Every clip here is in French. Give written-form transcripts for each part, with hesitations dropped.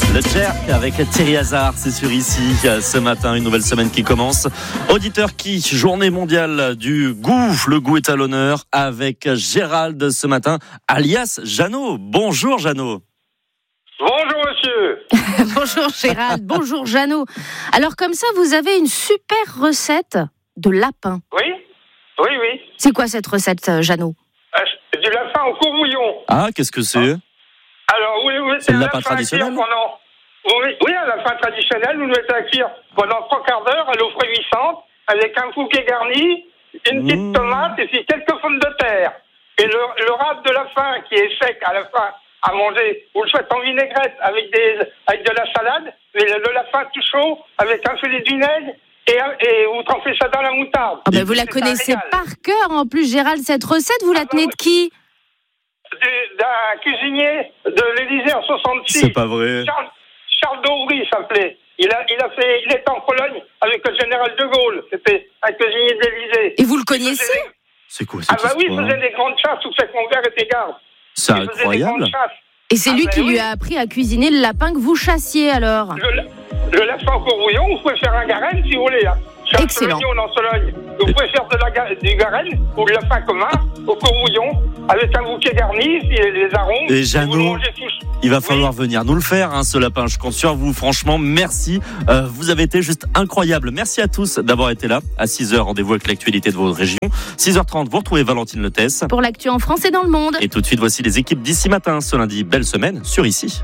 Le Jerk avec Thierry Hazard, c'est sur ici ce matin, une nouvelle semaine qui commence. Auditeur qui, journée mondiale du goût, le goût est à l'honneur avec Gérald ce matin, alias Jeannot. Bonjour Jeannot. Bonjour monsieur. Bonjour Gérald, bonjour Jeannot. Alors comme ça, vous avez une super recette de lapin. Oui. C'est quoi cette recette, Jeannot? Du lapin au courbouillon. Ah, qu'est-ce que c'est? Alors, vous mettez C'est le un lapin traditionnel Oui, un lapin traditionnel, vous le mettez à cuire pendant 3 quarts d'heure à l'eau frémissante, avec un bouquet garni, une petite tomate et puis quelques pommes de terre. Et le râpe de lapin qui est sec à la fin à manger, vous le faites en vinaigrette avec de la salade, mais le lapin tout chaud avec un filet de vinaigre et vous trempez ça dans la moutarde. Ah ben vous la connaissez par cœur en plus, Gérald, cette recette, vous la tenez de qui? D'un cuisinier de l'Élysée en 66. C'est pas vrai. Charles d'Aubry s'appelait. Il était en Pologne avec le général de Gaulle. C'était un cuisinier de l'Élysée. Et vous le connaissez? C'est quoi Ah bah oui, il faisait des grandes chasses où fait que mon père était garde. C'est incroyable. Et c'est lui qui lui a appris à cuisiner le lapin que vous chassiez alors? Le lapin au courbouillon, vous pouvez faire un garenne si vous voulez. Hein. Excellent. En Sologne. Vous pouvez faire du garenne ou le lapin commun au courbouillon avec un bouquet garni et les arômes. Et Jeannot, il va falloir venir nous le faire, ce lapin. Je compte sur vous, franchement, merci. Vous avez été juste incroyable. Merci à tous d'avoir été là. À 6h, rendez-vous avec l'actualité de votre région. 6h30, vous retrouvez Valentine Letès. Pour l'actu en France et dans le monde. Et tout de suite, voici les équipes d'ici matin. Ce lundi, belle semaine sur Ici.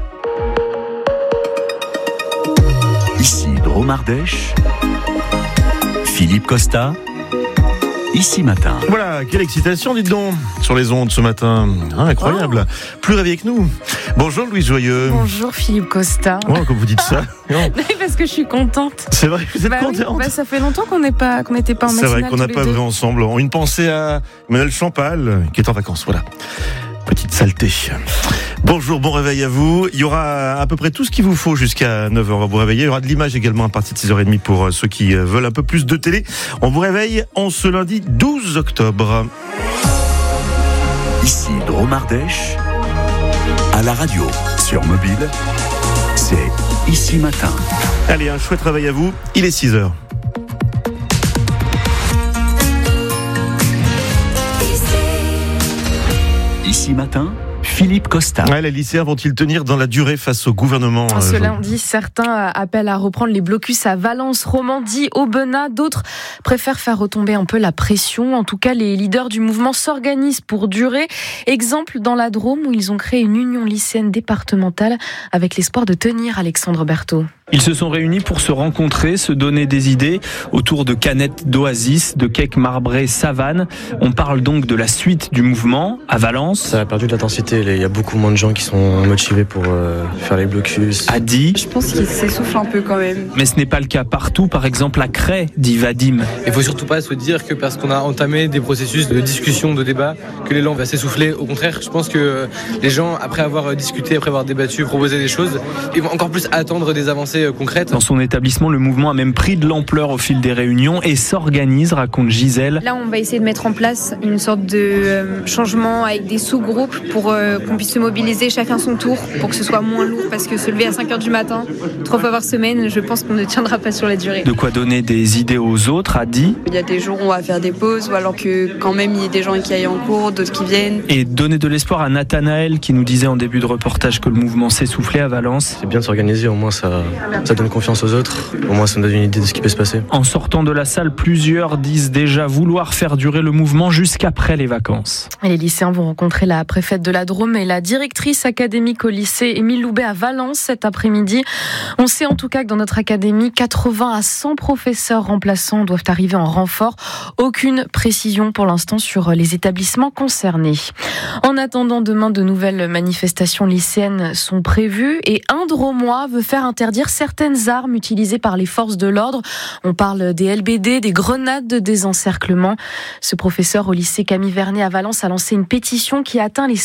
Ici Dromardèche, Philippe Costa, Ici Matin. Voilà, quelle excitation, dites donc, sur les ondes ce matin. Incroyable. Plus réveillé que nous. Bonjour Louise Joyeux. Bonjour Philippe Costa. Oh, comme vous dites ça. Parce que je suis contente. C'est vrai que vous êtes contente. Oui, ça fait longtemps qu'on n'était pas en matinale. C'est vrai qu'on n'a pas vu ensemble. Une pensée à Emmanuel Champal, qui est en vacances, voilà. Petite saleté. Bonjour, bon réveil à vous. Il y aura à peu près tout ce qu'il vous faut jusqu'à 9h. On va vous réveiller. Il y aura de l'image également à partir de 6h30 pour ceux qui veulent un peu plus de télé. On vous réveille en ce lundi 12 octobre. Ici Dromardèche, à la radio, sur mobile, c'est Ici Matin. Allez, un chouette réveil à vous. Il est 6h. Ici Matin, Philippe Costa. Ouais, les lycéens vont-ils tenir dans la durée face au gouvernement? Ce lundi, certains appellent à reprendre les blocus à Valence, Romandie, Aubenas. D'autres préfèrent faire retomber un peu la pression. En tout cas, les leaders du mouvement s'organisent pour durer. Exemple dans la Drôme où ils ont créé une union lycéenne départementale avec l'espoir de tenir. Alexandre Berthaud. Ils se sont réunis pour se rencontrer, se donner des idées autour de canettes d'Oasis, de cakes marbrés Savane. On parle donc de la suite du mouvement à Valence. Ça a perdu de l'intensité, il y a beaucoup moins de gens qui sont motivés pour faire les blocus. Adi. Je pense qu'il s'essouffle un peu quand même. Mais ce n'est pas le cas partout, par exemple à Cray, dit Vadim. Il ne faut surtout pas se dire que parce qu'on a entamé des processus de discussion, de débat, que l'élan va s'essouffler. Au contraire, je pense que les gens, après avoir discuté, après avoir débattu, proposé des choses, ils vont encore plus attendre des avancées concrètes. Dans son établissement, le mouvement a même pris de l'ampleur au fil des réunions et s'organise, raconte Gisèle. Là, on va essayer de mettre en place une sorte de changement avec des sous-groupes pour qu'on puisse se mobiliser chacun son tour pour que ce soit moins lourd, parce que se lever à 5h du matin, 3 fois par semaine, je pense qu'on ne tiendra pas sur la durée. De quoi donner des idées aux autres, a dit. Il y a des jours où on va faire des pauses, ou alors que quand même il y a des gens qui aillent en cours, d'autres qui viennent. Et donner de l'espoir à Nathanaël qui nous disait en début de reportage que le mouvement s'essoufflait à Valence. C'est bien de s'organiser, au moins ça donne confiance aux autres, au moins ça nous donne une idée de ce qui peut se passer. En sortant de la salle, plusieurs disent déjà vouloir faire durer le mouvement jusqu'après les vacances. Et les lycéens vont rencontrer la préfète de la Drôme et la directrice académique au lycée Émile Loubet à Valence cet après-midi. On sait en tout cas que dans notre académie, 80 à 100 professeurs remplaçants doivent arriver en renfort. Aucune précision pour l'instant sur les établissements concernés. En attendant, demain, de nouvelles manifestations lycéennes sont prévues et un Drômois veut faire interdire certaines armes utilisées par les forces de l'ordre. On parle des LBD, des grenades de désencerclement. Ce professeur au lycée Camille Vernet à Valence a lancé une pétition qui a atteint les 100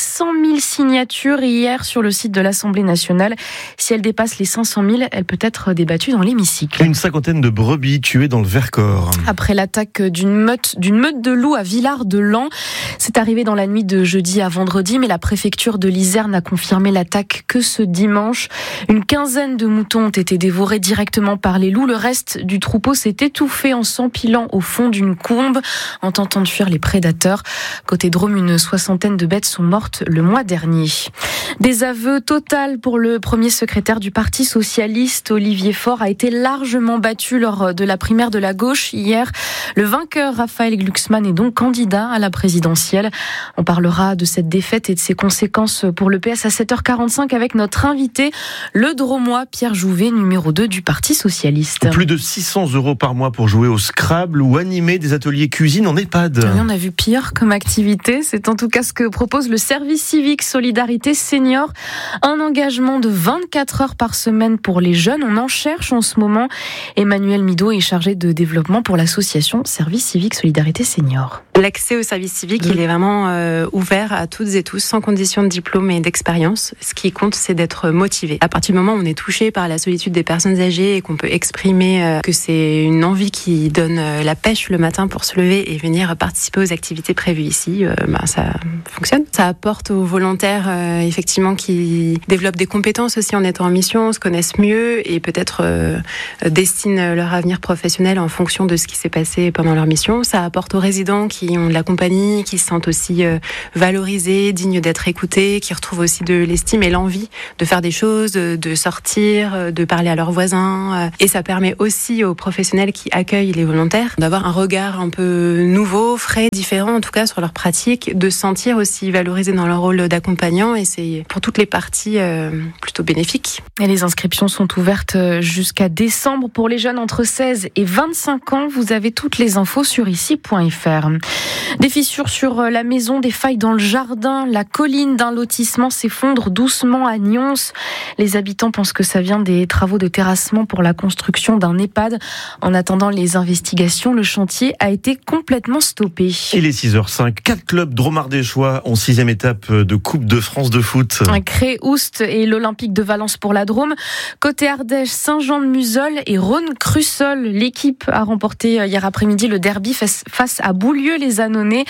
000 signatures hier sur le site de l'Assemblée nationale. Si elle dépasse les 500 000, elle peut être débattue dans l'hémicycle. Une cinquantaine de brebis tuées dans le Vercors. Après l'attaque d'une meute de loups à Villard-de-Lans, c'est arrivé dans la nuit de jeudi à vendredi, mais la préfecture de l'Isère n'a confirmé l'attaque que ce dimanche. Une quinzaine de moutons ont été dévorés directement par les loups. Le reste du troupeau s'est étouffé en s'empilant au fond d'une courbe en tentant de fuir les prédateurs. Côté Drôme, une soixantaine de bêtes sont mortes le mois dernier. Des aveux total pour le premier secrétaire du Parti socialiste, Olivier Faure, a été largement battu lors de la primaire de la gauche hier. Le vainqueur, Raphaël Glucksmann, est donc candidat à la présidentielle. On parlera de cette défaite et de ses conséquences pour le PS à 7h45 avec notre invité, le Dromois Pierre Jouvet, numéro 2 du Parti socialiste. Plus de 600 € par mois pour jouer au Scrabble ou animer des ateliers cuisine en EHPAD. Oui, on a vu pire comme activité. C'est en tout cas ce que propose le service civique Solidarité Senior. Un engagement de 24 heures par semaine pour les jeunes. On en cherche en ce moment. Emmanuel Mido est chargé de développement pour l'association Service civique Solidarité Senior. L'accès au service civique, il est vraiment ouvert à toutes et tous, sans condition de diplôme et d'expérience. Ce qui compte, c'est d'être motivé. À partir du moment où on est touché par la solitude des personnes âgées et qu'on peut exprimer que c'est une envie qui donne la pêche le matin pour se lever et venir participer aux activités prévues ici, ça fonctionne. Ça apporte aux volontaires effectivement qui développent des compétences aussi en étant en mission, se connaissent mieux et peut-être destinent leur avenir professionnel en fonction de ce qui s'est passé pendant leur mission. Ça apporte aux résidents qui ont de la compagnie, qui se sentent aussi valorisés, dignes d'être écoutés, qui retrouvent aussi de l'estime et l'envie de faire des choses, de sortir, de parler à leurs voisins. Et ça permet aussi aux professionnels qui accueillent les volontaires d'avoir un regard un peu nouveau, frais, différent en tout cas sur leur pratique, de se sentir aussi valorisés dans leur rôle d'accompagnant et c'est pour toutes les parties plutôt bénéfique. Et les inscriptions sont ouvertes jusqu'à décembre pour les jeunes entre 16 et 25 ans. Vous avez toutes les infos sur ici.fr. Des fissures sur la maison, des failles dans le jardin. La colline d'un lotissement s'effondre doucement à Nyons. Les habitants pensent que ça vient des travaux de terrassement pour la construction d'un EHPAD. En attendant les investigations, le chantier a été complètement stoppé. Il est 6h05. 4 clubs dromardéchois en 6e étape de Coupe de France de foot. Cré-Oust et l'Olympique de Valence pour la Drôme. Côté Ardèche, Saint-Jean-de-Museul et Rhône-Crussol. L'équipe a remporté hier après-midi le derby face à Boulieu-les-Annonais.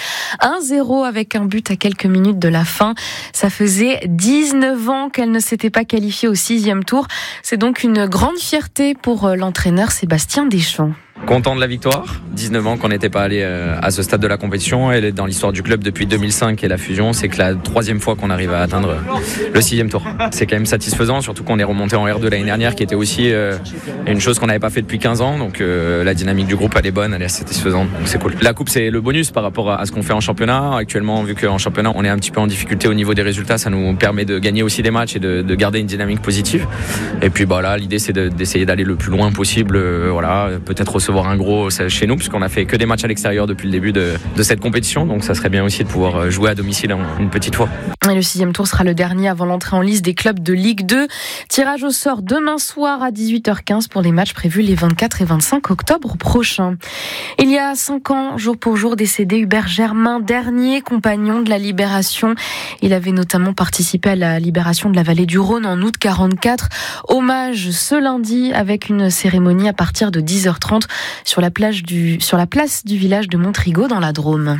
1-0 avec un but à quelques minutes de la fin. Ça faisait 19 ans qu'elle ne s'était pas qualifiée au 6e tour. C'est donc une grande fierté pour l'entraîneur Sébastien Deschamps. Content de la victoire, 19 ans qu'on n'était pas allé à ce stade de la compétition. Elle est dans l'histoire du club depuis 2005 et la fusion, c'est que la 3e fois qu'on arrive à atteindre le 6e tour. C'est quand même satisfaisant, surtout qu'on est remonté en R2 l'année dernière, qui était aussi une chose qu'on n'avait pas fait depuis 15 ans. Donc la dynamique du groupe, elle est bonne, elle est satisfaisante, donc c'est cool. La coupe, c'est le bonus par rapport à ce qu'on fait en championnat. Actuellement, vu qu'en championnat, on est un petit peu en difficulté au niveau des résultats, ça nous permet de gagner aussi des matchs et de garder une dynamique positive. Et puis là, l'idée, c'est d'essayer d'aller le plus loin possible, peut-être recevoir un gros chez nous, puisqu'on a fait que des matchs à l'extérieur depuis le début de cette compétition, donc ça serait bien aussi de pouvoir jouer à domicile une petite fois. Et le 6e tour sera le dernier avant l'entrée en lice des clubs de Ligue 2. Tirage au sort demain soir à 18h15 pour les matchs prévus les 24 et 25 octobre prochains. Il y a 5 ans, jour pour jour, décédé Hubert Germain, dernier compagnon de la Libération. Il avait notamment participé à la libération de la vallée du Rhône en août 1944. Hommage ce lundi avec une cérémonie à partir de 10h30 sur la place du village de Montrigot dans la Drôme.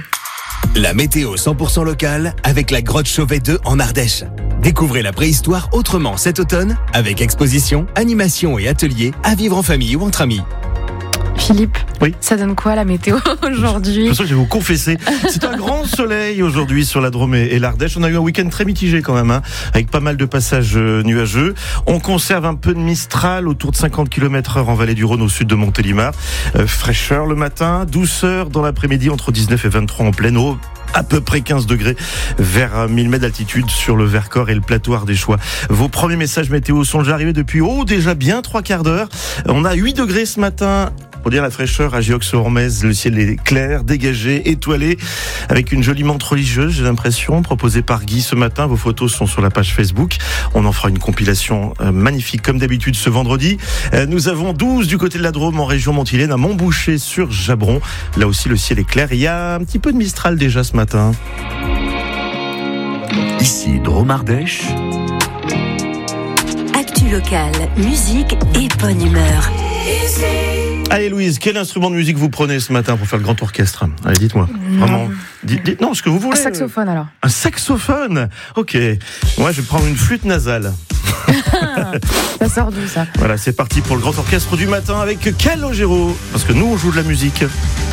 La météo 100% locale avec la grotte Chauvet 2 en Ardèche. Découvrez la préhistoire autrement cet automne avec exposition, animation et ateliers à vivre en famille ou entre amis. Philippe, oui. Ça donne quoi la météo aujourd'hui ? De toute façon, je vais vous confesser, c'est un grand soleil aujourd'hui sur la Drôme et l'Ardèche. On a eu un week-end très mitigé quand même, avec pas mal de passages nuageux. On conserve un peu de Mistral autour de 50 km/h en vallée du Rhône au sud de Montélimar. Fraîcheur le matin, douceur dans l'après-midi entre 19 et 23 en pleine eau. À peu près 15 degrés vers 1000 mètres d'altitude sur le Vercors et le plateau ardéchois. Vos premiers messages météo sont déjà arrivés depuis déjà bien 3 quarts d'heure. On a 8 degrés ce matin. Pour dire la fraîcheur, à Giox-sur-Ormez, le ciel est clair, dégagé, étoilé, avec une jolie menthe religieuse, j'ai l'impression, proposée par Guy ce matin. Vos photos sont sur la page Facebook. On en fera une compilation magnifique, comme d'habitude, ce vendredi. Nous avons 12 du côté de la Drôme, en région Montilaine, à Montboucher sur Jabron. Là aussi, le ciel est clair. Il y a un petit peu de Mistral déjà ce matin. Ici Drôme-Ardèche. Actu locale, musique et bonne humeur. Allez Louise, quel instrument de musique vous prenez ce matin pour faire le grand orchestre ? Allez, dites-moi. Vraiment. Dites non, ce que vous voulez. Un saxophone alors. Un saxophone ? Ok. Moi, je vais prendre une flûte nasale. Ça sort d'où ça ? Voilà, c'est parti pour le grand orchestre du matin avec Calogero. Parce que nous, on joue de la musique.